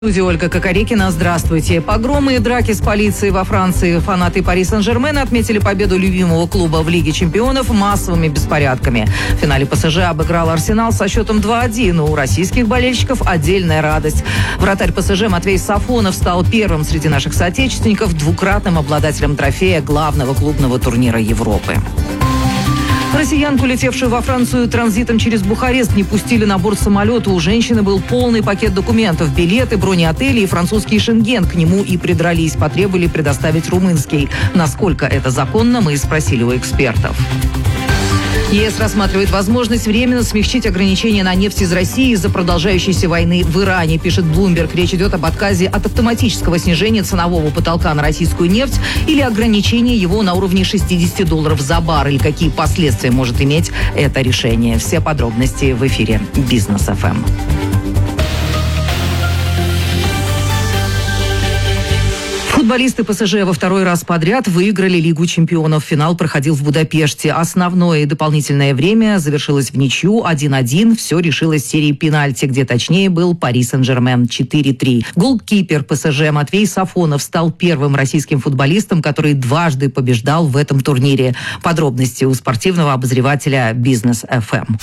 В студии Ольга Кокорекина. Здравствуйте. Погромы и драки с полицией во Франции. Фанаты Пари Сен-Жермена отметили победу любимого клуба в Лиге чемпионов массовыми беспорядками. В финале ПСЖ обыграл Арсенал со счетом 2-1. У российских болельщиков отдельная радость. Вратарь ПСЖ Матвей Сафонов стал первым среди наших соотечественников двукратным обладателем трофея главного клубного турнира Европы. Россиянку, летевшую во Францию транзитом через Бухарест, не пустили на борт самолета. У женщины был полный пакет документов: билеты, бронеотели и французский шенген. К нему и придрались, потребовали предоставить румынский. Насколько это законно, мы и спросили у экспертов. ЕС рассматривает возможность временно смягчить ограничения на нефть из России из-за продолжающейся войны в Иране, пишет Bloomberg. Речь идет об отказе от автоматического снижения ценового потолка на российскую нефть или ограничении его на уровне $60 за баррель. Какие последствия может иметь это решение? Все подробности в эфире Бизнес ФМ. Футболисты ПСЖ во второй раз подряд выиграли Лигу чемпионов. Финал проходил в Будапеште. Основное и дополнительное время завершилось в ничью 1-1. Все решилось в серии пенальти, где точнее был Пари Сен-Жермен 4-3. Голкипер ПСЖ Матвей Сафонов стал первым российским футболистом, который дважды побеждал в этом турнире. Подробности у спортивного обозревателя Бизнес ФМ.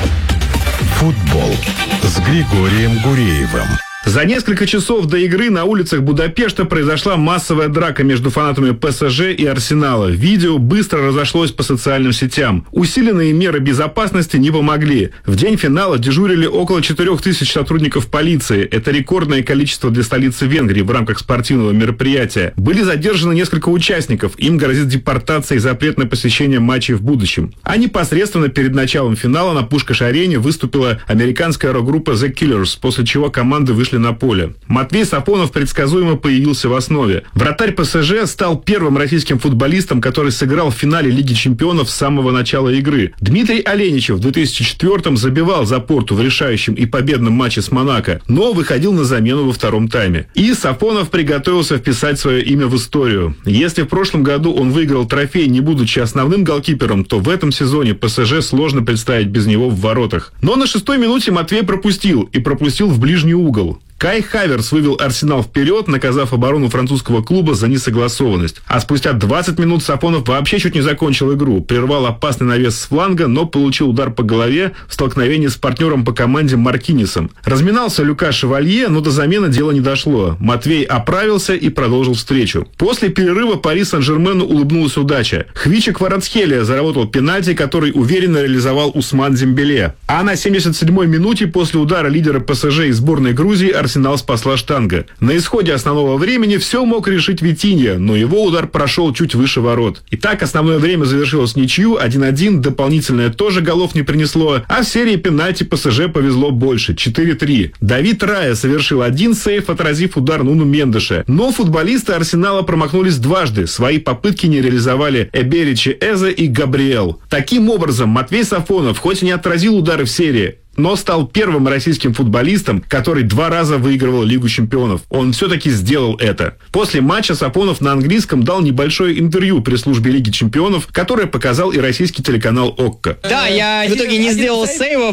Футбол с Григорием Гуреевым. За несколько часов до игры на улицах Будапешта произошла массовая драка между фанатами ПСЖ и Арсенала. Видео быстро разошлось по социальным сетям. Усиленные меры безопасности не помогли. В день финала дежурили около 4000 сотрудников полиции. Это рекордное количество для столицы Венгрии в рамках спортивного мероприятия. Были задержаны несколько участников. Им грозит депортация и запрет на посещение матчей в будущем. А непосредственно перед началом финала на Пушкаш-арене выступила американская рок-группа The Killers, после чего команды вышли на поле. Матвей Сафонов предсказуемо появился в основе. Вратарь ПСЖ стал первым российским футболистом, который сыграл в финале Лиги чемпионов с самого начала игры. Дмитрий Оленичев в 2004-м забивал за Порту в решающем и победном матче с Монако, но выходил на замену во втором тайме. И Сафонов приготовился вписать свое имя в историю. Если в прошлом году он выиграл трофей, не будучи основным голкипером, то в этом сезоне ПСЖ сложно представить без него в воротах. Но на 6-й минуте Матвей пропустил в ближний угол. Кай Хаверс вывел Арсенал вперед, наказав оборону французского клуба за несогласованность. А спустя 20 минут Сафонов вообще чуть не закончил игру. Прервал опасный навес с фланга, но получил удар по голове в столкновении с партнером по команде Маркинисом. Разминался Люка Шевалье, но до замены дело не дошло. Матвей оправился и продолжил встречу. После перерыва Пари Сен-Жермену улыбнулась удача. Хвича Кварацхелия заработал пенальти, который уверенно реализовал Усман Дембеле. А на 77-й минуте после удара лидера ПСЖ из сборной Грузии Арсенал спасла штанга. На исходе основного времени все мог решить Витинья, но его удар прошел чуть выше ворот. Итак, основное время завершилось ничью 1-1, дополнительное тоже голов не принесло, а в серии пенальти ПСЖ повезло больше 4-3. Давид Рая совершил один сейв, отразив удар Нуну Мендеша. Но футболисты Арсенала промахнулись дважды. Свои попытки не реализовали Эберичи Эзе и Габриэл. Таким образом, Матвей Сафонов хоть и не отразил удары в серии, но стал первым российским футболистом, который 2 раза выигрывал Лигу чемпионов. Он все-таки сделал это. После матча Сафонов на английском дал небольшое интервью пресс-службе Лиги чемпионов, которое показал и российский телеканал ОККО. Да, я в итоге не сделал сейвов,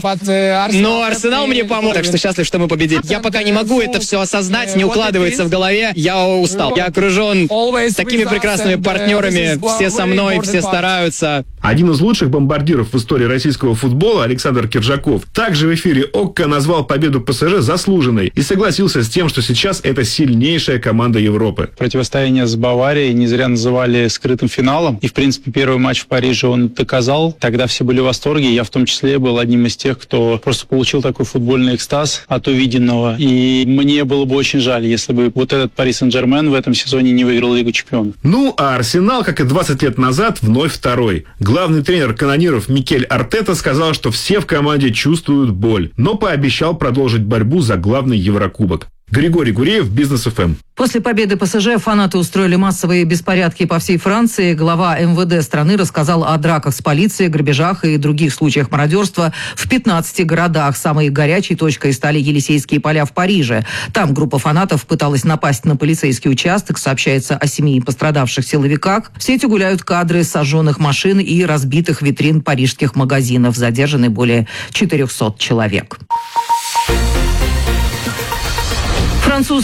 но Арсенал мне помог, так что счастлив, что мы победили. Я пока не могу это все осознать, не укладывается в голове. Я устал. Я окружен такими прекрасными партнерами. Все со мной, все стараются. Один из лучших бомбардиров в истории российского футбола, Александр Киржаков, также в эфире ОККО назвал победу ПСЖ заслуженной и согласился с тем, что сейчас это сильнейшая команда Европы. Противостояние с Баварией не зря называли скрытым финалом. И, в принципе, первый матч в Париже он доказал. Тогда все были в восторге. Я в том числе был одним из тех, кто просто получил такой футбольный экстаз от увиденного. И мне было бы очень жаль, если бы вот этот Пари Сен-Жермен в этом сезоне не выиграл Лигу чемпионов. Ну, а Арсенал, как и 20 лет назад, вновь второй. Главный тренер канониров Микель Артета сказал, что все в команде чувствуют боль, но пообещал продолжить борьбу за главный Еврокубок. Григорий Гуреев, Бизнес ФМ. После победы ПСЖ фанаты устроили массовые беспорядки по всей Франции. Глава МВД страны рассказал о драках с полицией, грабежах и других случаях мародерства в 15 городах. Самой горячей точкой стали Елисейские поля в Париже. Там группа фанатов пыталась напасть на полицейский участок. Сообщается о 7 пострадавших силовиках. В сети гуляют кадры сожженных машин и разбитых витрин парижских магазинов. Задержаны более 400 человек. Французская